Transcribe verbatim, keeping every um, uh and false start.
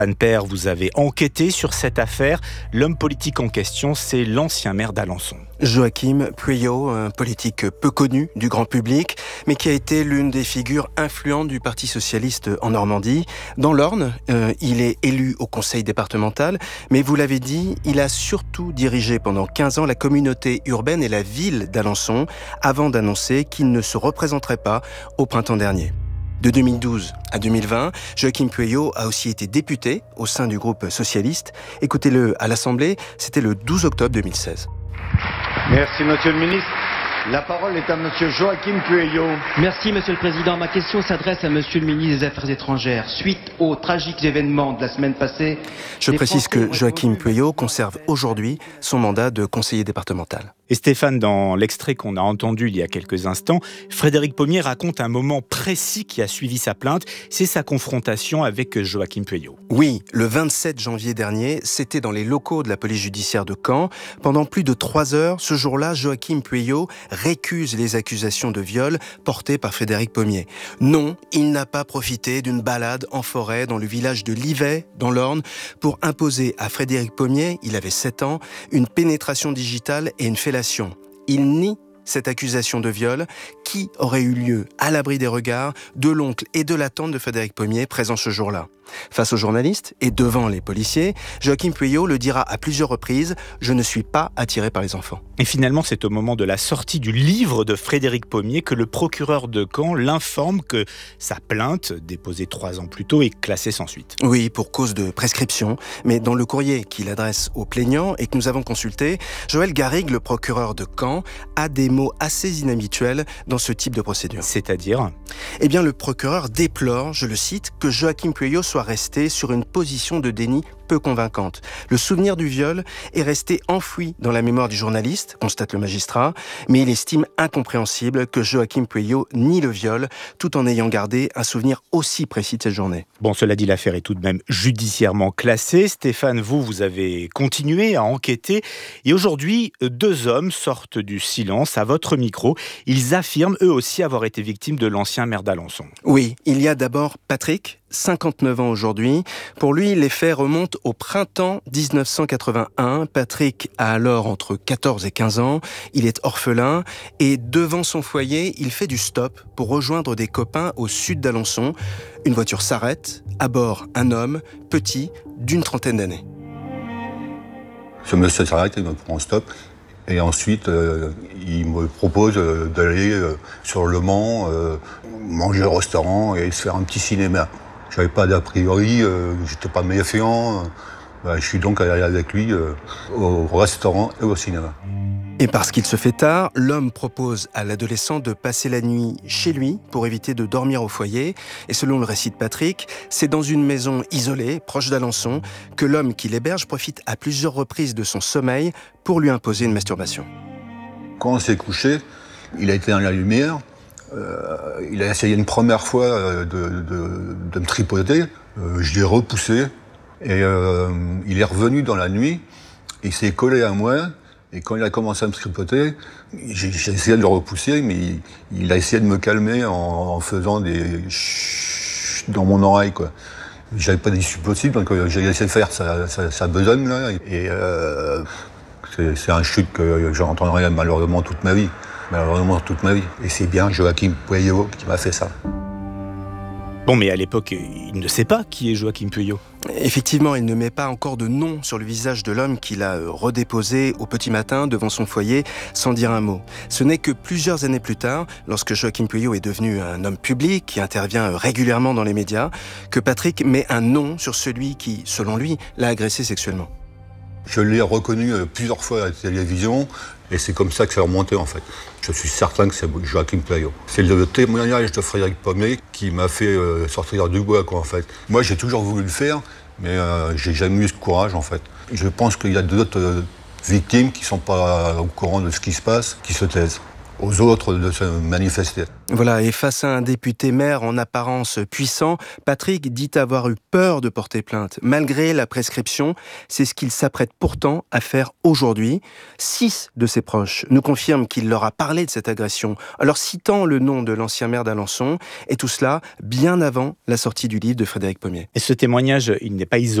Anne Père, vous avez enquêté sur cette affaire. L'homme politique en question, c'est l'ancien maire d'Alençon. Joachim Pueyo, un politique peu connu du grand public, mais qui a été l'une des figures influentes du Parti socialiste en Normandie. Dans l'Orne, euh, il est élu au conseil départemental, mais vous l'avez dit, il a surtout dirigé pendant quinze ans la communauté urbaine et la ville d'Alençon, avant d'annoncer qu'il ne se représenterait pas au printemps dernier. De deux mille douze à deux mille vingt, Joachim Pueyo a aussi été député au sein du groupe socialiste. Écoutez-le à l'Assemblée, c'était le douze octobre deux mille seize. Merci, Monsieur le Ministre. La parole est à Monsieur Joachim Pueyo. Merci, Monsieur le Président. Ma question s'adresse à Monsieur le Ministre des Affaires étrangères. Suite aux tragiques événements de la semaine passée... Je précise que Joachim Pueyo conserve aujourd'hui son mandat de conseiller départemental. Et Stéphane, dans l'extrait qu'on a entendu il y a quelques instants, Frédéric Pommier raconte un moment précis qui a suivi sa plainte. C'est sa confrontation avec Joachim Pueyo. Oui, le vingt-sept janvier dernier, c'était dans les locaux de la police judiciaire de Caen. Pendant plus de trois heures, ce jour-là, Joachim Pueyo récuse les accusations de viol portées par Frédéric Pommier. Non, il n'a pas profité d'une balade en forêt dans le village de Livet, dans l'Orne, pour imposer à Frédéric Pommier, il avait sept ans, une pénétration digitale et une fellation. Il nie cette accusation de viol qui aurait eu lieu à l'abri des regards de l'oncle et de la tante de Frédéric Pommier présents ce jour-là. Face aux journalistes et devant les policiers, Joachim Pueyo le dira à plusieurs reprises « Je ne suis pas attiré par les enfants ». Et finalement, c'est au moment de la sortie du livre de Frédéric Pommier que le procureur de Caen l'informe que sa plainte, déposée trois ans plus tôt, est classée sans suite. Oui, pour cause de prescription. Mais dans le courrier qu'il adresse aux plaignants et que nous avons consulté, Joël Garrigue, le procureur de Caen, a des mots assez inhabituels dans ce type de procédure. C'est-à-dire ? Eh bien, le procureur déplore, je le cite, que Joachim Pueyo soit resté sur une position de déni peu convaincante. Le souvenir du viol est resté enfoui dans la mémoire du journaliste, constate le magistrat, mais il estime incompréhensible que Joachim Pueyo nie le viol, tout en ayant gardé un souvenir aussi précis de cette journée. Bon, cela dit, l'affaire est tout de même judiciairement classée. Stéphane, vous, vous avez continué à enquêter. Et aujourd'hui, deux hommes sortent du silence à votre micro. Ils affirment, eux aussi, avoir été victimes de l'ancien maire d'Alençon. Oui, il y a d'abord Patrick, cinquante-neuf ans aujourd'hui. Pour lui, les faits remontent au printemps dix-neuf cent quatre-vingt-un. Patrick a alors entre quatorze et quinze ans. Il est orphelin et devant son foyer, il fait du stop pour rejoindre des copains au sud d'Alençon. Une voiture s'arrête. À bord, un homme, petit, d'une trentaine d'années. Ce monsieur s'arrête, il me prend en stop. Et ensuite, euh, il me propose euh, d'aller euh, sur Le Mans, euh, manger au restaurant et se faire un petit cinéma. J'avais pas d'a priori, euh, j'étais pas méfiant. Euh, bah, je suis donc allé avec lui euh, au restaurant et au cinéma. Et parce qu'il se fait tard, l'homme propose à l'adolescent de passer la nuit chez lui pour éviter de dormir au foyer. Et selon le récit de Patrick, c'est dans une maison isolée, proche d'Alençon, que l'homme qui l'héberge profite à plusieurs reprises de son sommeil pour lui imposer une masturbation. Quand on s'est couché, il a été dans la lumière. Euh, il a essayé une première fois de, de, de me tripoter. Euh, je l'ai repoussé. Et euh, il est revenu dans la nuit. Il s'est collé à moi. Et quand il a commencé à me tripoter, j'ai, j'ai essayé de le repousser, mais il, il a essayé de me calmer en, en faisant des chut dans mon oreille, quoi. J'avais pas d'issue possible, donc j'ai essayé de faire sa, sa, sa besogne, là. Et euh, c'est, c'est un chute que j'entendrai malheureusement toute ma vie. Malheureusement toute ma vie. Et c'est bien Joachim Pueyo qui m'a fait ça. Bon, mais à l'époque, il ne sait pas qui est Joachim Pueyo. Effectivement, il ne met pas encore de nom sur le visage de l'homme qu'il a redéposé au petit matin devant son foyer sans dire un mot. Ce n'est que plusieurs années plus tard, lorsque Joachim Pueyo est devenu un homme public qui intervient régulièrement dans les médias, que Patrick met un nom sur celui qui, selon lui, l'a agressé sexuellement. Je l'ai reconnu plusieurs fois à la télévision et c'est comme ça que c'est remonté en fait. Je suis certain que c'est Joachim Pueyo. C'est le témoignage de Frédéric Pommier qui m'a fait euh, sortir du bois quoi en fait. Moi j'ai toujours voulu le faire mais euh, j'ai jamais eu ce courage en fait. Je pense qu'il y a d'autres euh, victimes qui sont pas au courant de ce qui se passe, qui se taisent. aux autres de se manifester. Voilà, et face à un député maire en apparence puissant, Patrick dit avoir eu peur de porter plainte. Malgré la prescription, c'est ce qu'il s'apprête pourtant à faire aujourd'hui. Six de ses proches nous confirment qu'il leur a parlé de cette agression, alors citant le nom de l'ancien maire d'Alençon, et tout cela bien avant la sortie du livre de Frédéric Pommier. Et ce témoignage, il n'est pas isolé.